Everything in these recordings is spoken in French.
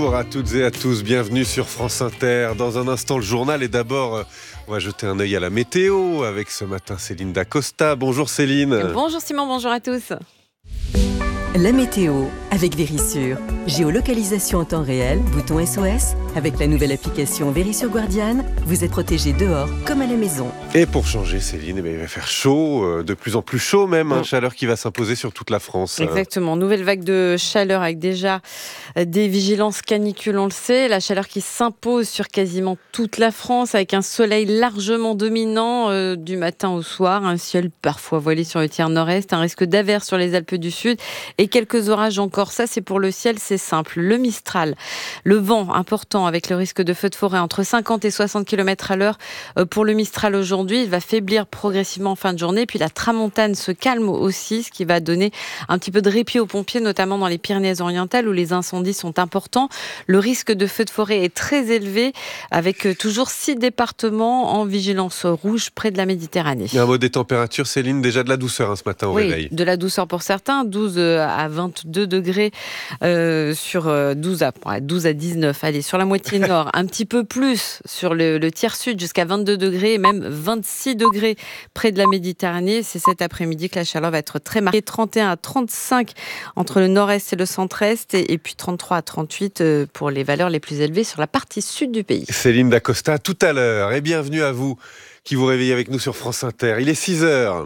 Bonjour à toutes et à tous, bienvenue sur France Inter. Dans un instant, le journal, et d'abord, on va jeter un œil à la météo avec ce matin Céline Dacosta. Bonjour Céline. Bonjour Simon, bonjour à tous. La météo avec Verisure. Géolocalisation en temps réel, bouton SOS. Avec la nouvelle application Verisure Guardian, vous êtes protégé dehors comme à la maison. Et pour changer Céline, il va faire chaud, de plus en plus chaud même, chaleur qui va s'imposer sur toute la France. Exactement, nouvelle vague de chaleur avec déjà des vigilances canicules, on le sait. La chaleur qui s'impose sur quasiment toute la France avec un soleil largement dominant du matin au soir. Un ciel parfois voilé sur le tiers nord-est, un risque d'averse sur les Alpes du Sud et quelques orages encore. Ça, c'est pour le ciel, c'est simple. Le Mistral, le vent important avec le risque de feux de forêt entre 50 et 60 km à l'heure pour le Mistral aujourd'hui. Il va faiblir progressivement en fin de journée. Puis la tramontane se calme aussi, ce qui va donner un petit peu de répit aux pompiers, notamment dans les Pyrénées-Orientales où les incendies sont importants. Le risque de feux de forêt est très élevé avec toujours 6 départements en vigilance rouge près de la Méditerranée. Il y a un mot des températures, Céline, déjà de la douceur ce matin au réveil. De la douceur pour certains, 12 à 22 degrés sur 12 à 19. Allez, sur la moitié nord, un petit peu plus sur le tiers sud jusqu'à 22 degrés, et même 26 degrés près de la Méditerranée. C'est cet après-midi que la chaleur va être très marquée. 31 à 35 entre le nord-est et le centre-est et puis 33 à 38 pour les valeurs les plus élevées sur la partie sud du pays. Céline Dacosta, tout à l'heure, et bienvenue à vous qui vous réveillez avec nous sur France Inter. Il est 6h.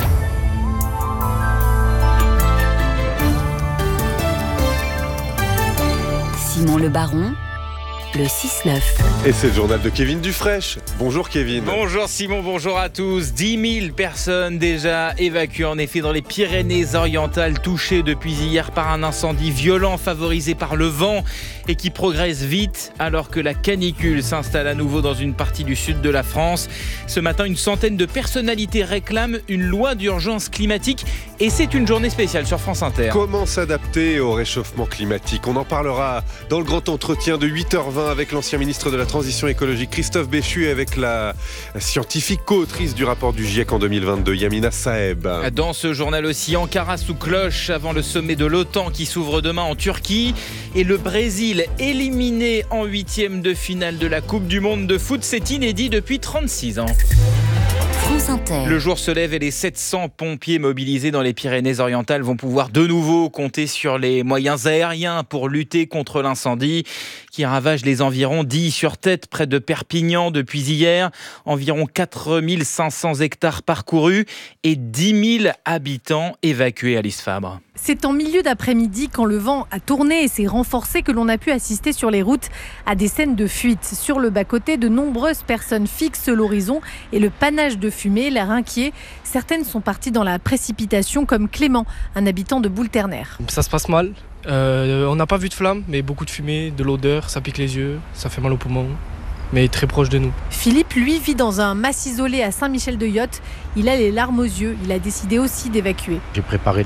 Simon Le Baron, le 6-9. Et c'est le journal de Kevin Dufraîche. Bonjour Kevin. Bonjour Simon, bonjour à tous. 10 000 personnes déjà évacuées en effet dans les Pyrénées-Orientales, touchées depuis hier par un incendie violent favorisé par le vent et qui progresse vite alors que la canicule s'installe à nouveau dans une partie du sud de la France. Ce matin, une centaine de personnalités réclament une loi d'urgence climatique et c'est une journée spéciale sur France Inter. Comment s'adapter au réchauffement climatique ? On en parlera dans le grand entretien de 8h20 avec l'ancien ministre de la Transition écologique Christophe Béchu et avec la scientifique co-autrice du rapport du GIEC en 2022, Yamina Saeb. Dans ce journal aussi, Ankara sous cloche avant le sommet de l'OTAN qui s'ouvre demain en Turquie et le Brésil éliminé en 8e de finale de la Coupe du Monde de foot, c'est inédit depuis 36 ans. France Inter. Le jour se lève et les 700 pompiers mobilisés dans les Pyrénées-Orientales vont pouvoir de nouveau compter sur les moyens aériens pour lutter contre l'incendie qui ravage les environs 10 sur tête près de Perpignan depuis hier. Environ 4500 hectares parcourus et 10 000 habitants évacués, Alice Fabre. C'est en milieu d'après-midi, quand le vent a tourné et s'est renforcé, que l'on a pu assister sur les routes à des scènes de fuite. Sur le bas-côté, de nombreuses personnes fixent l'horizon et le panache de fumée, l'air inquiet. Certaines sont parties dans la précipitation, comme Clément, un habitant de Boule-Ternaire. Ça se passe mal. On n'a pas vu de flammes, mais beaucoup de fumée, de l'odeur, ça pique les yeux, ça fait mal aux poumons, mais très proche de nous. Philippe, lui, vit dans un mas isolé à Saint-Michel-de-Yotte. Il a les larmes aux yeux. Il a décidé aussi d'évacuer. J'ai préparé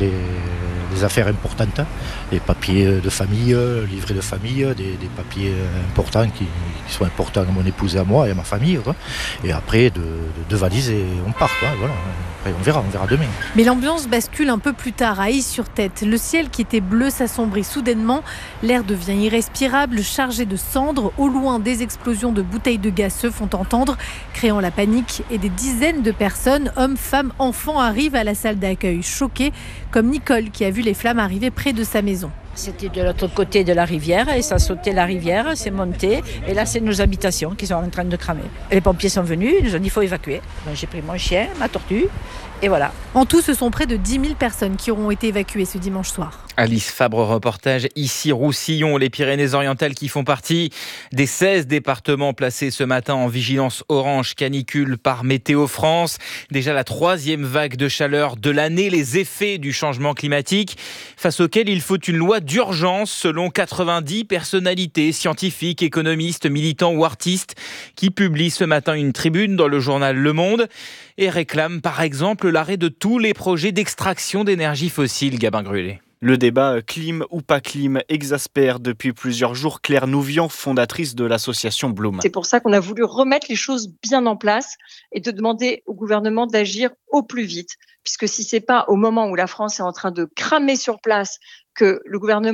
des affaires importantes, des papiers de famille, livrets de famille, des papiers importants qui sont importants à mon épouse et à moi et à ma famille. Quoi. Et après, deux valises et on part. Quoi, voilà. Après, on verra demain. Mais l'ambiance bascule un peu plus tard à Is-sur-Tête. Le ciel qui était bleu s'assombrit soudainement. L'air devient irrespirable, chargé de cendres. Au loin, des explosions de bouteilles de gaz se font entendre, créant la panique. Et des dizaines de personnes, hommes, femmes, enfants, arrivent à la salle d'accueil, choqués, comme Nicole qui a vu les flammes arriver près de sa maison. C'était de l'autre côté de la rivière et ça sautait la rivière, c'est monté et là c'est nos habitations qui sont en train de cramer. Et les pompiers sont venus, ils nous ont dit qu'il faut évacuer. Donc, j'ai pris mon chien, ma tortue et voilà. En tout, ce sont près de 10 000 personnes qui auront été évacuées ce dimanche soir. Alice Fabre, reportage ici Roussillon, les Pyrénées-Orientales qui font partie des 16 départements placés ce matin en vigilance orange canicule par Météo France. Déjà la 3e vague de chaleur de l'année, les effets du changement climatique face auquel il faut une loi d'urgence selon 90 personnalités, scientifiques, économistes, militants ou artistes qui publient ce matin une tribune dans le journal Le Monde et réclament par exemple l'arrêt de tous les projets d'extraction d'énergie fossile. Gabin Grulé. Le débat clim ou pas clim exaspère depuis plusieurs jours Claire Nouvian, fondatrice de l'association Bloom. C'est pour ça qu'on a voulu remettre les choses bien en place et de demander au gouvernement d'agir au plus vite. Puisque si c'est pas au moment où la France est en train de cramer sur place que le gouvernement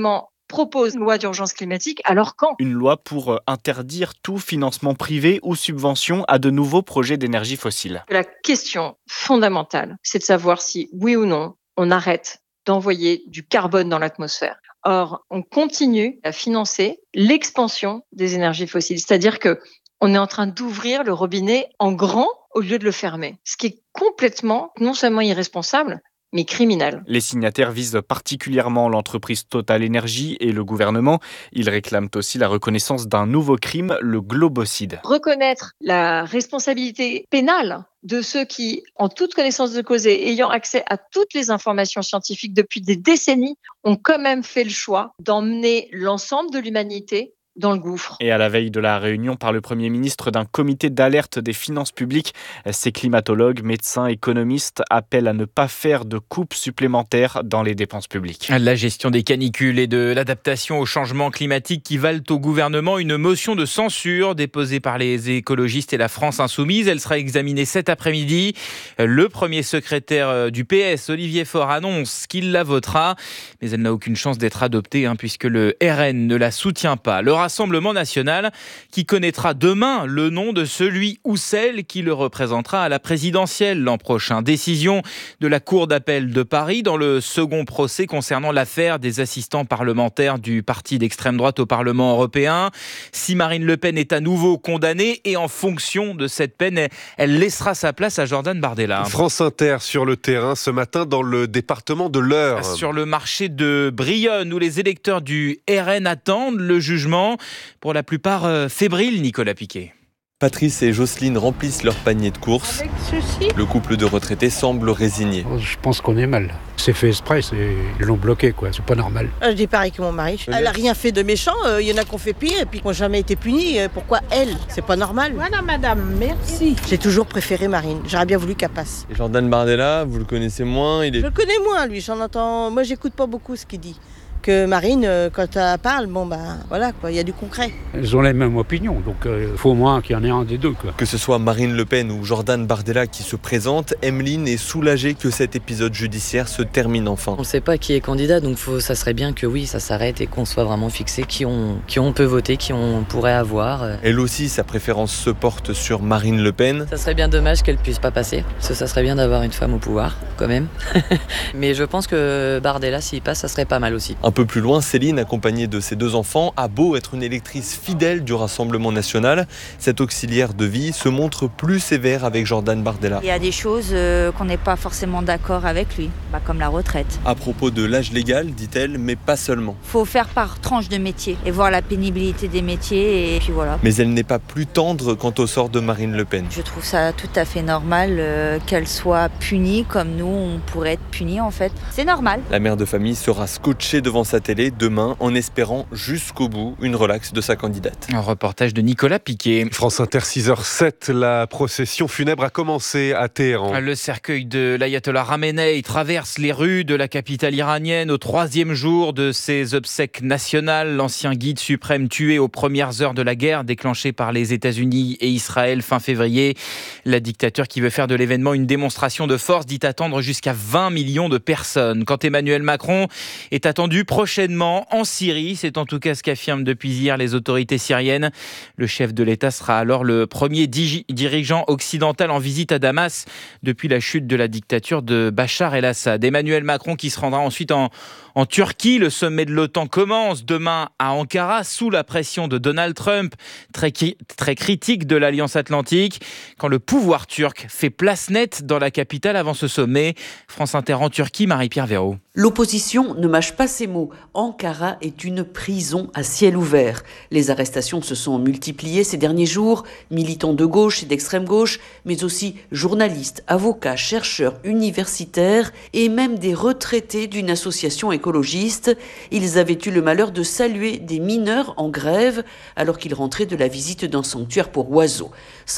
propose une loi d'urgence climatique, alors quand ? Une loi pour interdire tout financement privé ou subvention à de nouveaux projets d'énergie fossile. La question fondamentale, c'est de savoir si, oui ou non, on arrête d'envoyer du carbone dans l'atmosphère. Or, on continue à financer l'expansion des énergies fossiles, c'est-à-dire que on est en train d'ouvrir le robinet en grand au lieu de le fermer, ce qui est complètement non seulement irresponsable, mais criminel. Les signataires visent particulièrement l'entreprise Total Energy et le gouvernement. Ils réclament aussi la reconnaissance d'un nouveau crime, le globocide. Reconnaître la responsabilité pénale de ceux qui, en toute connaissance de cause et ayant accès à toutes les informations scientifiques depuis des décennies, ont quand même fait le choix d'emmener l'ensemble de l'humanité dans le gouffre. Et à la veille de la réunion par le Premier ministre d'un comité d'alerte des finances publiques, ces climatologues, médecins, économistes appellent à ne pas faire de coupes supplémentaires dans les dépenses publiques. La gestion des canicules et de l'adaptation au changement climatique qui valent au gouvernement une motion de censure déposée par les écologistes et la France Insoumise. Elle sera examinée cet après-midi. Le premier secrétaire du PS, Olivier Faure, annonce qu'il la votera, mais elle n'a aucune chance d'être adoptée puisque le RN ne la soutient pas. Le Rassemblement national qui connaîtra demain le nom de celui ou celle qui le représentera à la présidentielle l'an prochain. Décision de la Cour d'appel de Paris dans le second procès concernant l'affaire des assistants parlementaires du parti d'extrême droite au Parlement européen. Si Marine Le Pen est à nouveau condamnée et en fonction de cette peine, elle laissera sa place à Jordan Bardella. France Inter sur le terrain ce matin dans le département de l'Eure. Sur le marché de Brionne où les électeurs du RN attendent le jugement. Pour la plupart fébriles, Nicolas Piquet. Patrice et Jocelyne remplissent leur panier de courses. Le couple de retraités semble résigné. Je pense qu'on est mal. C'est fait exprès, ils l'ont bloqué, quoi. C'est pas normal. Je dis pareil que mon mari. Elle n'a rien fait de méchant. Il y en a qui ont fait pire et puis qui n'ont jamais été punis. Pourquoi elle ? C'est pas normal. Voilà, madame, merci. J'ai toujours préféré Marine. J'aurais bien voulu qu'elle passe. Et Jordan Bardella, vous le connaissez moins Je le connais moins, lui. J'en entends. Moi, j'écoute pas beaucoup ce qu'il dit. Que Marine, quand elle parle, voilà, quoi, il y a du concret. Elles ont les mêmes opinions, donc il faut au moins qu'il y en ait un des deux, quoi. Que ce soit Marine Le Pen ou Jordan Bardella qui se présentent, Emeline est soulagée que cet épisode judiciaire se termine enfin. On ne sait pas qui est candidat, donc ça serait bien que oui, ça s'arrête et qu'on soit vraiment fixé qui on peut voter, qui on pourrait avoir. Elle aussi, sa préférence se porte sur Marine Le Pen. Ça serait bien dommage qu'elle puisse pas passer, parce que ça serait bien d'avoir une femme au pouvoir, quand même. Mais je pense que Bardella, s'il passe, ça serait pas mal aussi. Un peu plus loin, Céline, accompagnée de ses 2 enfants, a beau être une électrice fidèle du Rassemblement national, cette auxiliaire de vie se montre plus sévère avec Jordan Bardella. Il y a des choses qu'on n'est pas forcément d'accord avec lui, comme la retraite. À propos de l'âge légal, dit-elle, mais pas seulement. Il faut faire par tranche de métier et voir la pénibilité des métiers et puis voilà. Mais elle n'est pas plus tendre quant au sort de Marine Le Pen. Je trouve ça tout à fait normal qu'elle soit punie comme nous, on pourrait être punis en fait. C'est normal. La mère de famille sera scotchée devant sa télé demain en espérant jusqu'au bout une relaxe de sa candidate. Un reportage de Nicolas Piquet. France Inter 6h07, la procession funèbre a commencé à Téhéran. Le cercueil de l'ayatollah Khamenei traverse les rues de la capitale iranienne au 3e jour de ses obsèques nationales. L'ancien guide suprême tué aux premières heures de la guerre déclenchée par les États-Unis et Israël fin février. La dictature qui veut faire de l'événement une démonstration de force dit attendre jusqu'à 20 millions de personnes. Quand Emmanuel Macron est attendu prochainement en Syrie, c'est en tout cas ce qu'affirment depuis hier les autorités syriennes. Le chef de l'État sera alors le premier dirigeant occidental en visite à Damas depuis la chute de la dictature de Bachar el-Assad. Emmanuel Macron qui se rendra ensuite en Turquie. Le sommet de l'OTAN commence demain à Ankara sous la pression de Donald Trump, très critique de l'Alliance Atlantique. Quand le pouvoir turc fait place nette dans la capitale avant ce sommet. France Inter en Turquie, Marie-Pierre Véraud. L'opposition ne mâche pas ses mots. Ankara est une prison à ciel ouvert. Les arrestations se sont multipliées ces derniers jours. Militants de gauche et d'extrême gauche, mais aussi journalistes, avocats, chercheurs, universitaires et même des retraités d'une association écologiste. Ils avaient eu le malheur de saluer des mineurs en grève alors qu'ils rentraient de la visite d'un sanctuaire pour oiseaux.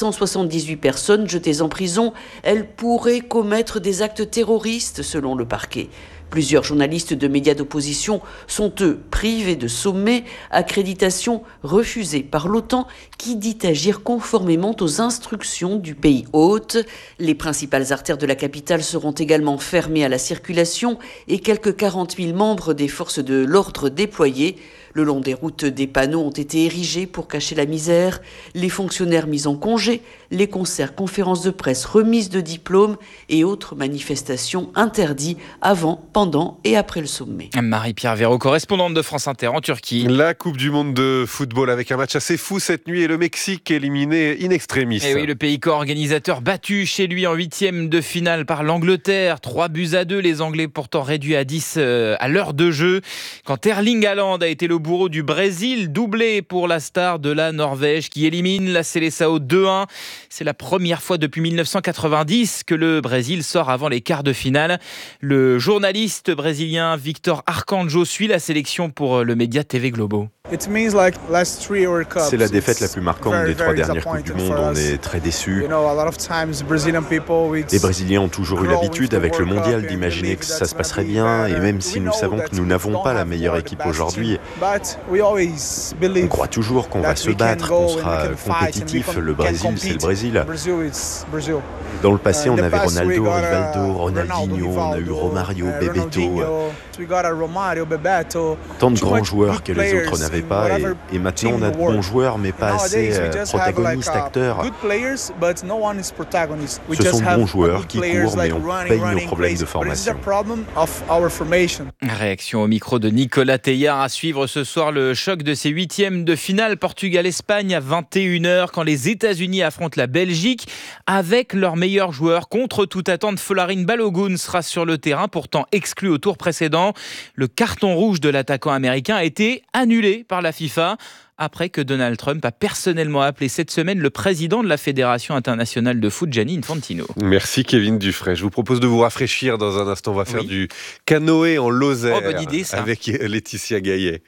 178 personnes jetées en prison, elles pourraient commettre des actes terroristes selon le parquet. Plusieurs journalistes de médias d'opposition sont eux privés de sommet, accréditation refusée par l'OTAN qui dit agir conformément aux instructions du pays hôte. Les principales artères de la capitale seront également fermées à la circulation et quelques 40 000 membres des forces de l'ordre déployés. Le long des routes, des panneaux ont été érigés pour cacher la misère, les fonctionnaires mis en congé, les concerts, conférences de presse, remises de diplômes et autres manifestations interdits avant, pendant et après le sommet. Marie-Pierre Véraud, correspondante de France Inter en Turquie. La Coupe du Monde de football avec un match assez fou cette nuit et le Mexique éliminé in extremis. Et oui, le pays co-organisateur battu chez lui en 8e de finale par l'Angleterre. 3-2. Les Anglais pourtant réduits à 10 à l'heure de jeu. Quand Erling Haaland a été le bourreau du Brésil, doublé pour la star de la Norvège qui élimine la Seleção 2-1. C'est la première fois depuis 1990 que le Brésil sort avant les quarts de finale. Le journaliste brésilien Victor Arcanjo suit la sélection pour le média TV Globo. C'est la défaite la plus marquante des 3 dernières Coupes du Monde. On est très déçus. Les Brésiliens ont toujours eu l'habitude avec le mondial d'imaginer que ça se passerait bien, et même si nous savons que nous n'avons pas la meilleure équipe aujourd'hui, on croit toujours qu'on va se battre, qu'on sera compétitif. Le Brésil, c'est le Brésil. Dans le passé, on avait Ronaldo, Rivaldo, Ronaldinho, on a eu Romario, Bebeto. Tant de grands joueurs que les autres n'avaient pas, et maintenant on a de bons joueurs mais pas assez protagonistes, acteurs. Ce sont de bons joueurs qui courent mais on paye nos problèmes de formation. Réaction au micro de Nicolas Teillard. À suivre ce soir le choc de ces 8e de finale Portugal-Espagne à 21h quand les États-Unis affrontent la Belgique avec leur meilleur joueur. Contre toute attente, Folarin Balogun sera sur le terrain, pourtant exclu au tour précédent. Le carton rouge de l'attaquant américain a été annulé par la FIFA après que Donald Trump a personnellement appelé cette semaine le président de la Fédération internationale de foot, Gianni Infantino. Merci Kevin Dufray. Je vous propose de vous rafraîchir dans un instant. On va faire du canoë en Lozère bonne idée, ça. Avec Laetitia Gaillet.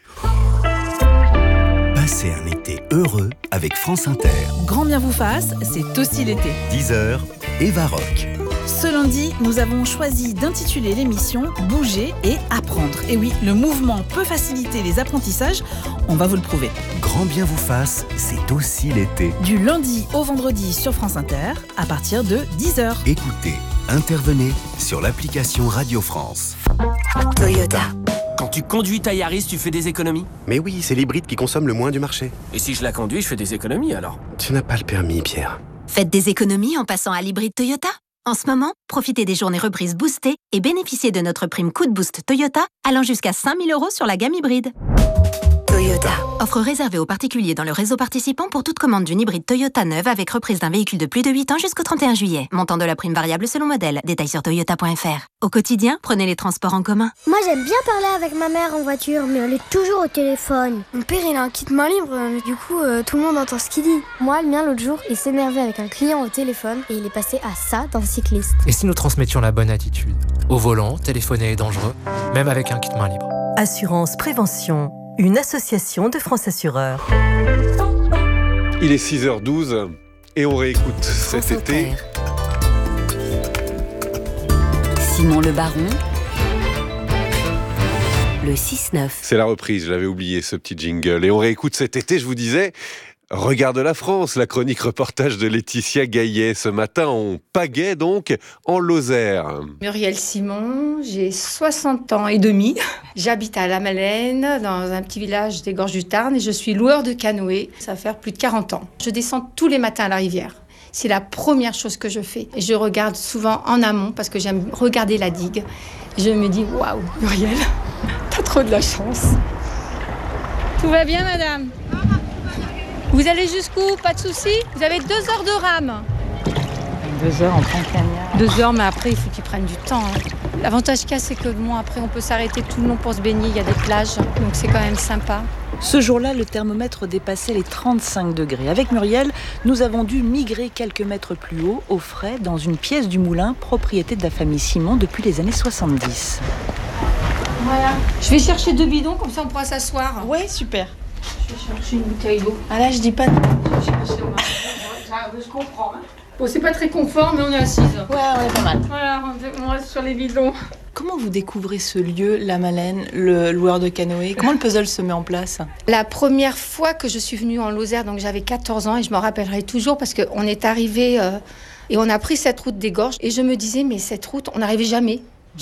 Passez un été heureux avec France Inter. Grand bien vous fasse, c'est aussi l'été. 10h, Eva Rock. Ce lundi, nous avons choisi d'intituler l'émission « Bouger et apprendre ». Et oui, le mouvement peut faciliter les apprentissages, on va vous le prouver. Grand bien vous fasse, c'est aussi l'été. Du lundi au vendredi sur France Inter, à partir de 10h. Écoutez, intervenez sur l'application Radio France. Toyota. Quand tu conduis ta Yaris, tu fais des économies? Mais oui, c'est l'hybride qui consomme le moins du marché. Et si je la conduis, je fais des économies alors? Tu n'as pas le permis, Pierre. Faites des économies en passant à l'hybride Toyota. En ce moment, profitez des journées reprises boostées et bénéficiez de notre prime coup de boost Toyota allant jusqu'à 5 000 € sur la gamme hybride. Toyota. Offre réservée aux particuliers dans le réseau participant pour toute commande d'une hybride Toyota neuve avec reprise d'un véhicule de plus de 8 ans jusqu'au 31 juillet. Montant de la prime variable selon modèle. Détails sur toyota.fr. Au quotidien, prenez les transports en commun. Moi, j'aime bien parler avec ma mère en voiture, mais elle est toujours au téléphone. Mon père, il a un kit main libre, du coup, tout le monde entend ce qu'il dit. Moi, le mien, l'autre jour, il s'énervait avec un client au téléphone et il est passé à ça d'un cycliste. Et si nous transmettions la bonne attitude? Au volant, téléphoner est dangereux, même avec un kit main libre. Assurance Prévention, une association de France Assureurs. Il est 6h12 et on réécoute cet été. Simon Le Baron, le 6-9. C'est la reprise, je l'avais oublié ce petit jingle. Et on réécoute cet été, je vous disais, Regarde la France, la chronique reportage de Laetitia Gaillet. Ce matin, on pagaie donc en Lozère. Muriel Simon, j'ai 60 ans et demi. J'habite à La Malène, dans un petit village des Gorges du Tarn, et je suis loueur de canoë. Ça va faire plus de 40 ans. Je descends tous les matins à la rivière. C'est la première chose que je fais. Et je regarde souvent en amont parce que j'aime regarder la digue. Je me dis, waouh, Muriel, t'as trop de la chance. Tout va bien, madame? Vous allez jusqu'où? Pas de soucis? Vous avez 2 heures de rame. 2 heures en plein cagnard. 2 heures, mais après, il faut qu'ils prennent du temps. L'avantage qu'il y a, c'est que bon, après, on peut s'arrêter tout le long pour se baigner. Il y a des plages, donc c'est quand même sympa. Ce jour-là, le thermomètre dépassait les 35 degrés. Avec Muriel, nous avons dû migrer quelques mètres plus haut, au frais, dans une pièce du moulin, propriété de la famille Simon depuis les années 70. Voilà. Je vais chercher 2 bidons, comme ça on pourra s'asseoir. Ouais, super. Je vais chercher une bouteille d'eau. Ah là, je dis pas de... Je comprends. Bon, c'est pas très confort, mais on est assises. Ouais, on est pas mal. Voilà, on reste sur les bidons. Comment vous découvrez ce lieu, la Malène, le loueur de canoë? Comment le puzzle se met en place? La première fois que je suis venue en Lozère, donc j'avais 14 ans et je m'en rappellerai toujours parce qu'on est arrivé et on a pris cette route des Gorges et je me disais mais cette route, on n'arrivait jamais.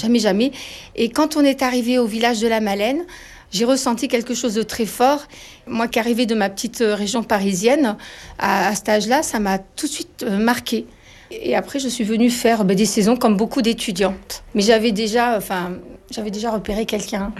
Et quand on est arrivé au village de la Malène, j'ai ressenti quelque chose de très fort. Moi qui arrivais de ma petite région parisienne, à cet âge-là, ça m'a tout de suite marquée. Et après, je suis venue faire des saisons comme beaucoup d'étudiantes. Mais j'avais déjà repéré quelqu'un.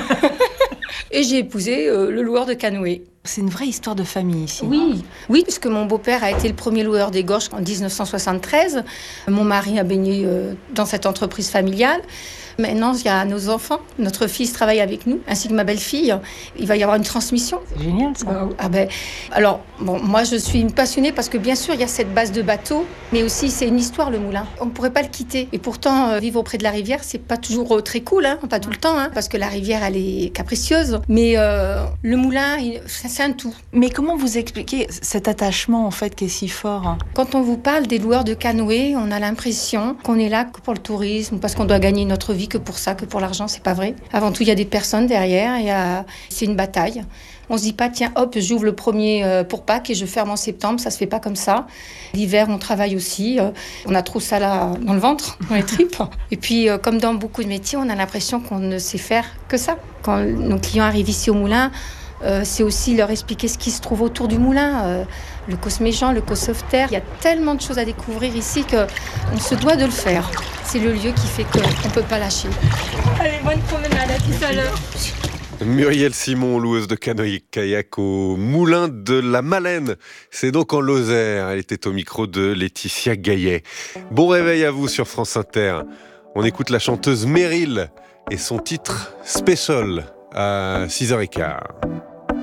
Et j'ai épousé le loueur de canoë. C'est une vraie histoire de famille ici. Oui, puisque mon beau-père a été le premier loueur des Gorges en 1973. Mon mari a baigné dans cette entreprise familiale. Maintenant, il y a nos enfants. Notre fils travaille avec nous, ainsi que ma belle-fille. Il va y avoir une transmission. C'est génial, ça. Alors, moi, je suis une passionnée parce que, bien sûr, il y a cette base de bateau, mais aussi, c'est une histoire, le moulin. On ne pourrait pas le quitter. Et pourtant, vivre auprès de la rivière, c'est pas toujours très cool, pas tout le temps, parce que la rivière, elle est capricieuse. Mais le moulin, c'est un tout. Mais comment vous expliquez cet attachement, en fait, qui est si fort? Quand on vous parle des loueurs de canoë, on a l'impression qu'on est là que pour le tourisme, parce qu'on doit gagner notre vie que pour ça, que pour l'argent, c'est pas vrai. Avant tout, il y a des personnes derrière, c'est une bataille. On se dit pas, tiens, hop, j'ouvre le premier pour Pâques et je ferme en septembre, ça se fait pas comme ça. L'hiver, on travaille aussi, on a trop ça là dans le ventre, dans les tripes. Et puis, comme dans beaucoup de métiers, on a l'impression qu'on ne sait faire que ça. Quand nos clients arrivent ici au moulin, c'est aussi leur expliquer ce qui se trouve autour du moulin, le cosméjean, le co-sauveterre. Il y a tellement de choses à découvrir ici qu'on se doit de le faire. C'est le lieu qui fait qu'on ne peut pas lâcher. Allez, bonne promenade, à tout à l'heure. Muriel Simon, loueuse de canoë-kayak au moulin de la Malène. C'est donc en Lozère. Elle était au micro de Laetitia Gaillet. Bon réveil à vous sur France Inter. On écoute la chanteuse Meryl et son titre Special à 6h15.